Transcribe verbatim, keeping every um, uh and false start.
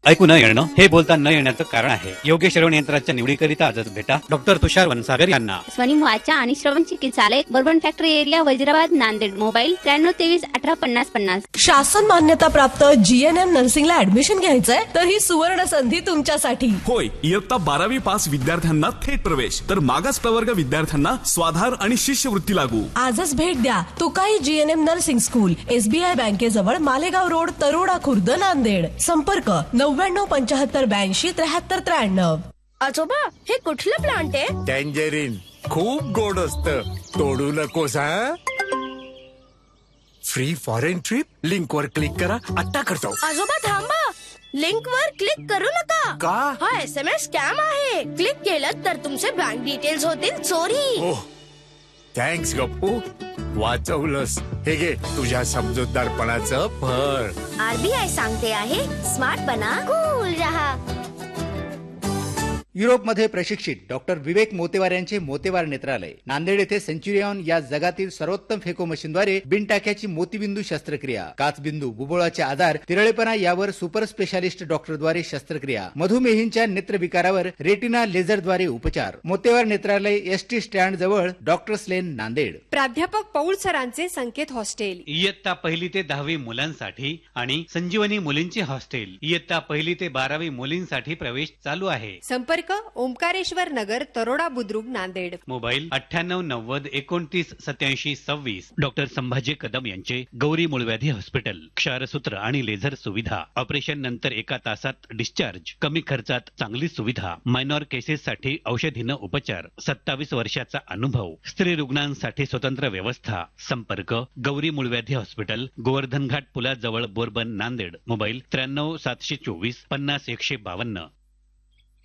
ऐकू न येणं हे बोलता न येण्याचं कारण आहे. योग्य श्रवण यंत्राच्या निवडीकरिता आजच भेटा डॉक्टर तुषार वनसागर यांना. स्वनिम वाचा आणि श्रवण चिकित्सालय, bourbon factory area, Wazirabad, Nanded. Mobile त्र्याण्णव तेवीस अठरा पन्नास पन्नास. शासन मान्यता प्राप्त जीएनएम नर्सिंगला ऍडमिशन घ्यायचंय तर ही सुवर्ण संधी तुमच्यासाठी. होय, इयत्ता बारावी पास विद्यार्थ्यांना थेट प्रवेश, तर मागास प्रवर्ग विद्यार्थ्यांना स्वाधार आणि शिष्यवृत्ती लागू. आजच भेट द्या तुकाई GNM nursing school, SBI बँकेजवळ, Malegaon road, Taroda Khurd, Nanded. संपर्क नव्याण्णव पंचाहत्तर ब्याऐंशी त्र्याहत्तर त्र्याण्णव. आजोबा, हे कुठलं प्लांट आहे? टँजरीन खूप गोड असतं, तोडू नकोस हा. फ्री फॉरेन ट्रिप लिंक वर क्लिक करा, आत्ता करतो. आजोबा थांबा, लिंक वर क्लिक करू नका. का? हा एस एम एस स्कॅम आहे. क्लिक केलं तर तुमचे बँक डिटेल्स होतील चोरी. ओह, थँक्स गप्पू, वाचवलंस. हे घे तुझ्या समजूतदारपणाचं फळ. आरबीआय सांगते आहे, स्मार्ट बना, कूल रहा. युरोपमध्ये प्रशिक्षित डॉक्टर विवेक मोतेवार यांचे मोतेवार नेत्रालय, नांदेड येथे सेंच्युरियन या जगातील सर्वोत्तम फेको मशीनद्वारे बिनटाक्याची मोतीबिंदू शस्त्रक्रिया, काचबिंदू, बुबुळाचे आधार, तिरळेपणा यावर सुपर स्पेशालिस्ट डॉक्टरद्वारे शस्त्रक्रिया, मधुमेहींच्या नेत्रविकारावर रेटिना लेझरद्वारे उपचार. मोतेवार नेत्रालय, एसटी स्टँड जवळ, डॉक्टर्स लेन, नांदेड. प्राध्यापक पौल सरांचे संकेत हॉस्टेल, इयत्ता पहिली ते दहावी मुलांसाठी आणि संजीवनी मुलींचे हॉस्टेल, इयत्ता पहिली ते बारावी मुलींसाठी प्रवेश चालू आहे. संपर्क ओंकारेश्वर नगर, तरोडा बुद्रुक, नांदेड. मोबाईल अठ्ठ्याण्णव नव्वद एकोणतीस सत्याऐंशी सव्वीस. डॉक्टर संभाजी कदम यांचे गौरी मूळव्याधी हॉस्पिटल, क्षारसूत्र आणि लेझर सुविधा, ऑपरेशन नंतर एका तासात डिस्चार्ज, कमी खर्चात चांगली सुविधा, मायनॉर केसेस साठी औषधीनं उपचार, सत्तावीस वर्षाचा अनुभव, स्त्री रुग्णांसाठी स्वतंत्र व्यवस्था. संपर्क Gauri मूळव्याधी hospital, Govardhan Ghat पुलाजवळ, bourbon, Nanded. Mobile त्र्याण्णव सातशे चोवीस पन्नास एकशे बावन्न.